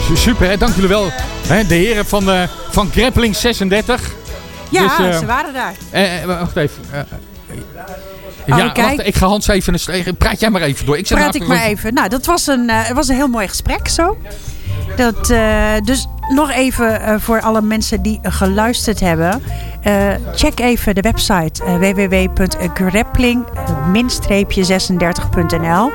Super, hè? Dank jullie wel. Hè, de heren van Grappling 36. Ja, dus, ze waren daar. Wacht even. Kijk. Wacht, ik ga Hans even praat jij maar even door. Praat ik maar even. Nou, dat was een heel mooi gesprek zo. Dus nog even voor alle mensen die geluisterd hebben. Check even de website www.grappling-36.nl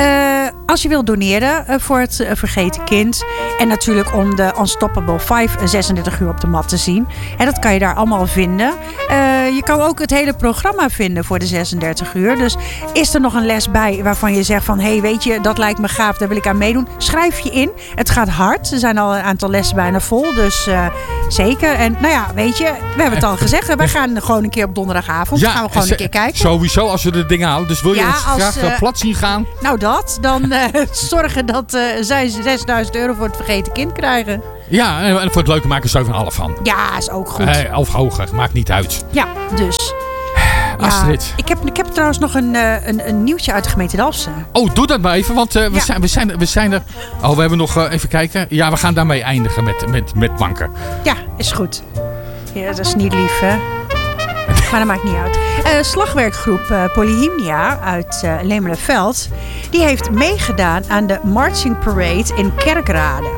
als je wilt doneren voor het vergeten kind. En natuurlijk om de Unstoppable 5 36 uur op de mat te zien. En dat kan je daar allemaal vinden. Je kan ook het hele programma vinden voor de 36 uur. Dus is er nog een les bij waarvan je zegt van... hey, weet je, dat lijkt me gaaf, daar wil ik aan meedoen. Schrijf je in. Het gaat hard. Er zijn al een aantal lessen bijna vol. Dus zeker. En nou ja, weet je, we hebben het al gezegd. Wij gaan gewoon een keer op donderdagavond. Gaan we gewoon een keer kijken. Sowieso als we de dingen halen. Dus wil je ons graag plat zien gaan? Nou dan zorgen dat zij €6.000 voor het vergeten kind krijgen. Ja, en voor het leuke maken ze er van alle van. Ja, is ook goed. Of hoger, maakt niet uit. Ja, dus. Astrid. Ja, ik heb trouwens nog een nieuwtje uit de gemeente Dalfsen. Oh, doe dat maar even, want we zijn er... Oh, we hebben nog... even kijken. Ja, we gaan daarmee eindigen met banken. Ja, is goed. Ja, dat is niet lief, hè? Maar dat maakt niet uit. Slagwerkgroep Polyhymnia uit Lemelenveld... die heeft meegedaan aan de Marching Parade in Kerkrade.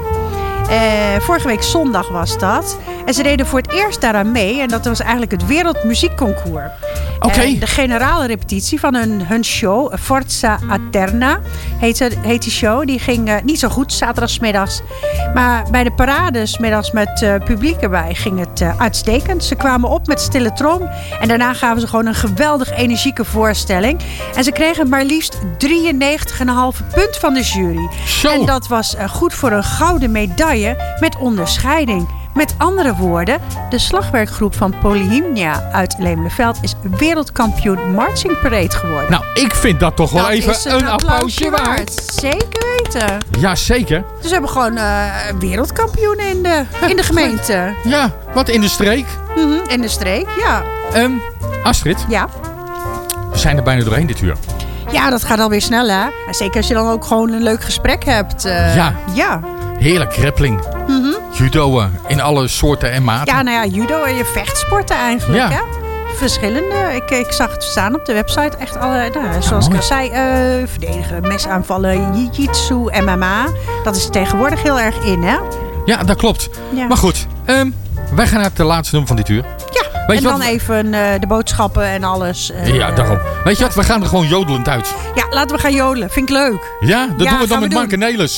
Vorige week zondag was dat. En ze deden voor het eerst daaraan mee. En dat was eigenlijk het Wereldmuziekconcours. Oké. De generale repetitie van hun show, Forza Aterna, heet die show. Die ging niet zo goed, zaterdagsmiddags. Maar bij de parades, middags met publiek erbij, ging het uitstekend. Ze kwamen op met stille trom. En daarna gaven ze gewoon een geweldig energieke voorstelling. En ze kregen maar liefst 93,5 punt van de jury. Zo. En dat was goed voor een gouden medaille met onderscheiding. Met andere woorden, de slagwerkgroep van Polyhymnia uit Lemelenveld is wereldkampioen Marching Parade geworden. Nou, ik vind dat toch wel dat even een applausje waard. Zeker weten. Ja, zeker. Dus we hebben gewoon wereldkampioen in de gemeente. Ja, wat in de streek. In de streek, ja. Astrid. Ja. We zijn er bijna doorheen dit uur. Ja, dat gaat alweer snel, hè? Zeker als je dan ook gewoon een leuk gesprek hebt. Ja. Heerlijk grappling. Judo in alle soorten en maten. Ja, nou ja, judo en je vechtsporten eigenlijk. Ja. Hè? Verschillende. Ik zag het staan op de website. Echt alle, zoals ik al zei, verdedigen, mesaanvallen, jiu-jitsu, MMA. Dat is tegenwoordig heel erg in, hè? Ja, dat klopt. Ja. Maar goed, wij gaan naar het laatste nummer van dit uur. Ja, Weet en je dan wat? even de boodschappen en alles. Ja, daarom. Weet je wat, we gaan er gewoon jodelend uit. Ja, laten we gaan jodelen. Vind ik leuk. Ja, dat doen we dan gaan met we Mark en Nelis.